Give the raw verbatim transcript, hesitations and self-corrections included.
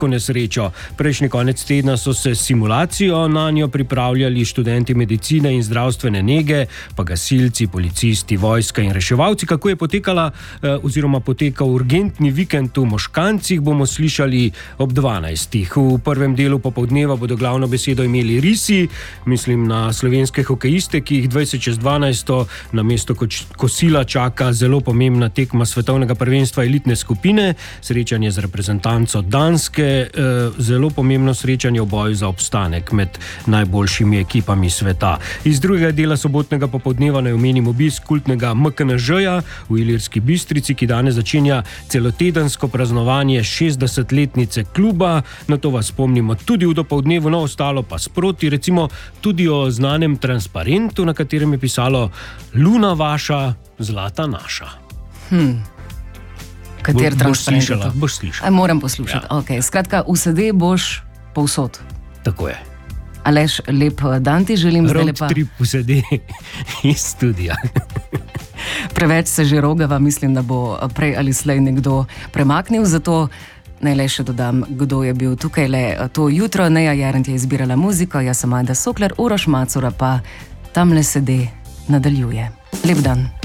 nesrečo. Prejšnji konec tedna so se simulacijo na njo pripravljali študenti medicine in zdravstvene nege, pa gasilci, policisti, vojska in reševalci. Kako je potekala oziroma potekal urgentni vikend v Moškancih, bomo slišali ob dvanajstih. V prvem delu popoldneva bodo glavno besedo imeli risi, mislim na slovenske hokejiste, ki jih dvajset čez dvanajst na mesto kosila čaka zelo pomembna tekma svetovnega prvenstva elitne skupine, srečanje z reprezentanco Danske, zelo pomembno srečanje v boju za obstanek med najboljšimi ekipami sveta. Iz drugega dela sobotnega popoldneva naj omenim obisk kultnega M K N Ž-ja v Ilirski Bistrici, ki danes začenja celotedensko praznovanje šestdesetletnice kluba. Na to vas spomnimo tudi v dopoldnevu, no ostalo pa sproti, recimo tudi o znanem transparentu, na katerem je pisalo Luna vaša, zlata naša. Hm. Kater Bo, boš slišala, boš slišala. Aj, moram poslušati. Ja. Okay. Skratka, vsede boš povsod. Tako je. Aleš, lep dan ti želim. Road pa... trip vsede iz studia. Preveč se že rogava, mislim, da bo prej ali slej nekdo premaknil, zato naj le še dodam, kdo je bil tukaj le to jutro. Neja Jerant je izbirala muziko, jaz sem Ajda Sokler, Uroš Macura pa tamle sede nadaljuje. Lep dan.